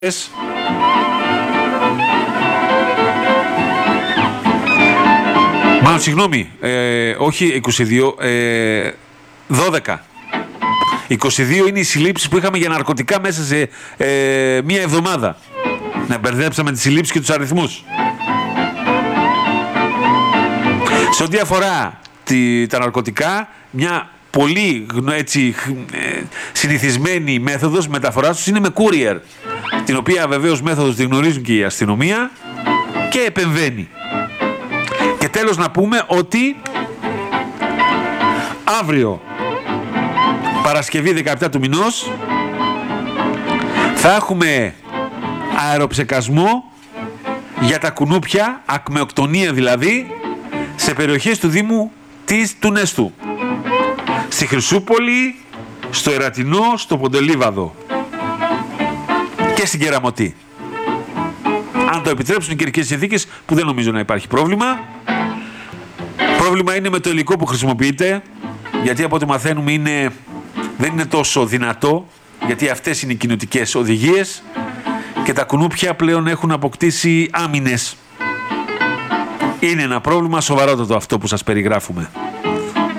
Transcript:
Μάλλον συγγνώμη, όχι 22, 12. 22 είναι οι συλλήψεις που είχαμε για ναρκωτικά μέσα σε μία εβδομάδα. Να μπερδέψαμε τις συλλήψεις και τους αριθμούς. Σε ό,τι αφορά τα ναρκωτικά, μια πολύ έτσι, συνηθισμένη μέθοδος μεταφοράς τους είναι με courier, την οποία βεβαίως μέθοδος τη γνωρίζουν και η αστυνομία και επεμβαίνει. Και τέλος να πούμε ότι αύριο, Παρασκευή 17 του μηνός, θα έχουμε αεροψεκασμό για τα κουνούπια, ακμεοκτονία δηλαδή, σε περιοχές του Δήμου του Νεστού. Στη Χρυσούπολη, στο Ερατινό, στο Ποντελίβαδο και στην Κεραμωτή. Αν το επιτρέψουν οι καιρικές συνθήκες, που δεν νομίζω να υπάρχει πρόβλημα. Πρόβλημα είναι με το υλικό που χρησιμοποιείται, γιατί από ό,τι μαθαίνουμε δεν είναι τόσο δυνατό, γιατί αυτές είναι οι κοινοτικές οδηγίες και τα κουνούπια πλέον έχουν αποκτήσει άμυνες. Είναι ένα πρόβλημα σοβαρότατο αυτό που σας περιγράφουμε.